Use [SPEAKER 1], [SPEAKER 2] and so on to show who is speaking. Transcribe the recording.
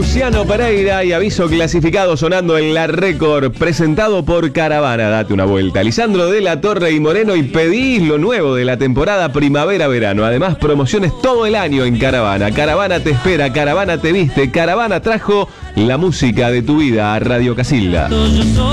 [SPEAKER 1] Luciano Pereira y aviso clasificado sonando en La Récord, presentado por Caravana. Date una vuelta. Lisandro de la Torre y Moreno, y pedís lo nuevo de la temporada primavera-verano. Además, promociones todo el año en Caravana. Caravana te espera, Caravana te viste, Caravana trajo la música de tu vida a Radio Casilda.